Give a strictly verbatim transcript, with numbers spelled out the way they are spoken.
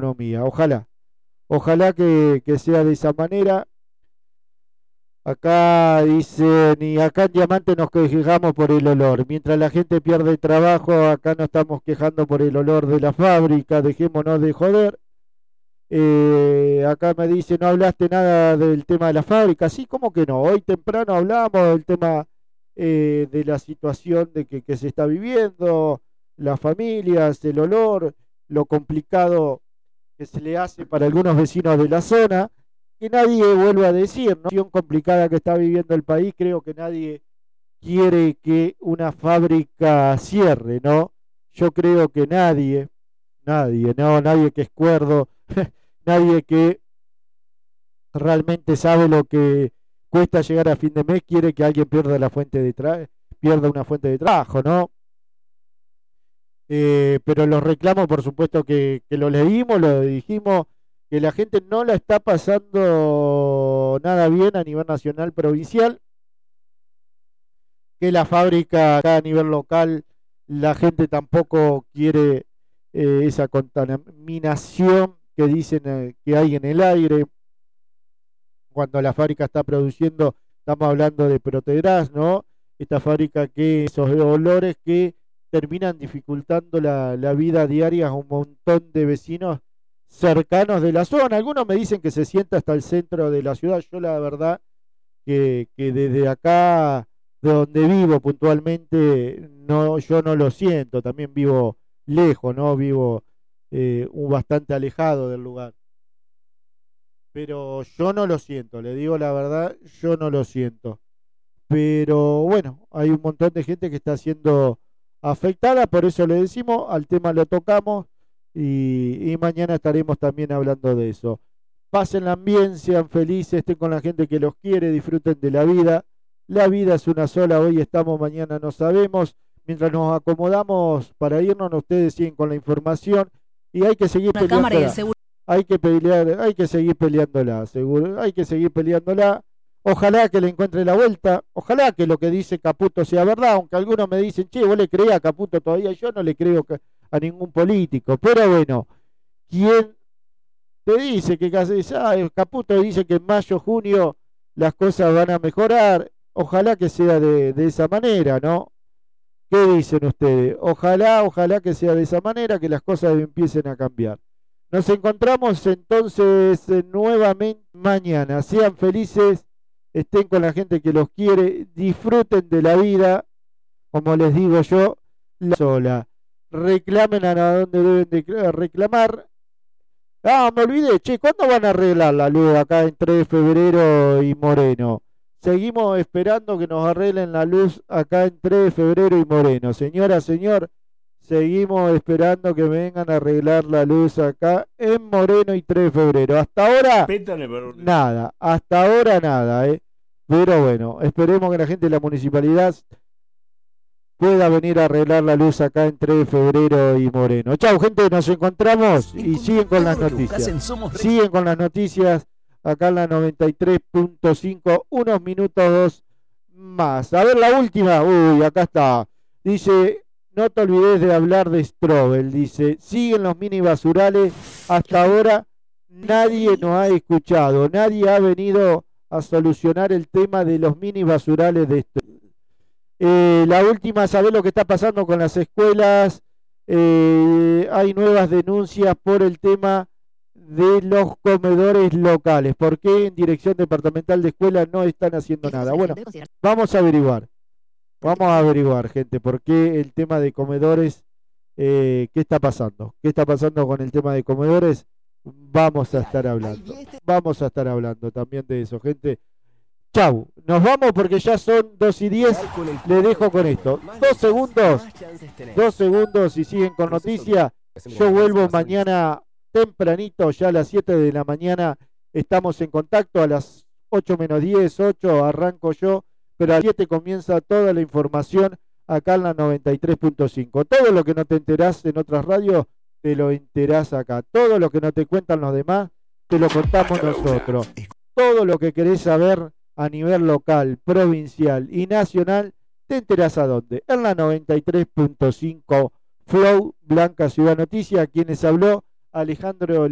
economía. Ojalá, ojalá que, que sea de esa manera. Acá dicen, y acá en Diamante nos quejamos por el olor. Mientras la gente pierde trabajo, acá nos estamos quejando por el olor de la fábrica, dejémonos de joder. Eh, acá me dice, no hablaste nada del tema de la fábrica. Sí, ¿cómo que no? Hoy temprano hablamos del tema eh, de la situación de que, que se está viviendo, las familias, el olor, lo complicado que se le hace para algunos vecinos de la zona. Que nadie vuelva a decir, ¿no? La situación complicada que está viviendo el país, creo que nadie quiere que una fábrica cierre, ¿no? Yo creo que nadie, nadie, ¿no? Nadie que es cuerdo, nadie que realmente sabe lo que cuesta llegar a fin de mes quiere que alguien pierda la fuente de tra- pierda una fuente de trabajo, ¿no? Eh, pero los reclamos, por supuesto que, que lo leímos, lo dijimos, que la gente no la está pasando nada bien a nivel nacional, provincial, que la fábrica acá a nivel local, la gente tampoco quiere eh, esa contaminación que dicen eh, que hay en el aire. Cuando la fábrica está produciendo, estamos hablando de Protegras, ¿no? Esta fábrica que esos olores que terminan dificultando la, la vida diaria a un montón de vecinos cercanos de la zona. Algunos me dicen que se sienta hasta el centro de la ciudad. Yo la verdad que, que desde acá, de donde vivo puntualmente, no, yo no lo siento. También vivo lejos, ¿no? Vivo eh, un bastante alejado del lugar. Pero yo no lo siento, le digo la verdad, yo no lo siento. Pero bueno, hay un montón de gente que está siendo afectada, por eso le decimos, al tema lo tocamos y, y mañana estaremos también hablando de eso. Pásenla bien, sean felices, estén con la gente que los quiere, disfruten de la vida. La vida es una sola, hoy estamos, mañana no sabemos. Mientras nos acomodamos para irnos, ustedes siguen con la información y hay que seguir peleando. Hay que pelear, hay que seguir peleándola, seguro, hay que seguir peleándola. Ojalá que le encuentre la vuelta, ojalá que lo que dice Caputo sea verdad, aunque algunos me dicen, che, vos le creés a Caputo todavía, yo no le creo a ningún político, pero bueno, ¿quién te dice que ah, Caputo dice que en mayo, junio las cosas van a mejorar? Ojalá que sea de, de esa manera, ¿no? ¿Qué dicen ustedes? Ojalá, ojalá que sea de esa manera, que las cosas empiecen a cambiar. Nos encontramos entonces eh, nuevamente mañana. Sean felices, estén con la gente que los quiere, disfruten de la vida, como les digo yo, la sola. Reclamen a donde deben de reclamar. Ah, me olvidé, che, ¿cuándo van a arreglar la luz acá en tres de febrero y Moreno? Seguimos esperando que nos arreglen la luz acá en tres de febrero y Moreno. Señora, señor, seguimos esperando que vengan a arreglar la luz acá en Moreno y tres de febrero. Hasta ahora, nada. Hasta ahora, nada, ¿eh? Pero bueno, esperemos que la gente de la municipalidad pueda venir a arreglar la luz acá en tres de febrero y Moreno. Chau, gente, nos encontramos y siguen con las noticias. Siguen con las noticias acá en la noventa y tres punto cinco. Unos minutos más. A ver la última. Uy, acá está. Dice... No te olvides de hablar de Strobel, dice, siguen los mini basurales, hasta ahora nadie nos ha escuchado, nadie ha venido a solucionar el tema de los mini basurales de Strobel. Eh, la última, ¿sabés lo que está pasando con las escuelas? Eh, hay nuevas denuncias por el tema de los comedores locales. ¿Por qué en Dirección Departamental de Escuelas no están haciendo nada? Bueno, vamos a averiguar. Vamos a averiguar, gente, por qué el tema de comedores, eh, ¿qué está pasando? ¿Qué está pasando con el tema de comedores? Vamos a estar hablando. Vamos a estar hablando también de eso, gente. Chau, nos vamos porque ya son dos y diez. Le dejo con esto. Dos segundos. Dos segundos y siguen con noticias. Yo vuelvo mañana tempranito, ya a las siete de la mañana. Estamos en contacto. A las ocho menos diez, ocho arranco yo. Pero a las siete comienza toda la información acá en la noventa y tres punto cinco. Todo lo que no te enterás en otras radios, te lo enterás acá. Todo lo que no te cuentan los demás, te lo contamos nosotros. Todo lo que querés saber a nivel local, provincial y nacional, te enterás a dónde. En la noventa y tres punto cinco Flow, Blanca Ciudad Noticia, quienes habló Alejandro